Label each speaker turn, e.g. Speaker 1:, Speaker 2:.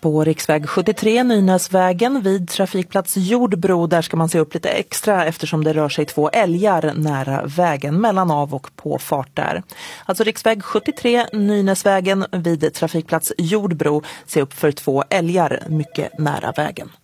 Speaker 1: På riksväg 73 Nynäsvägen vid trafikplats Jordbro, där ska man se upp lite extra eftersom det rör sig 2 älgar nära vägen mellan av- och påfart där. Alltså riksväg 73 Nynäsvägen vid trafikplats Jordbro, se upp för 2 älgar mycket nära vägen.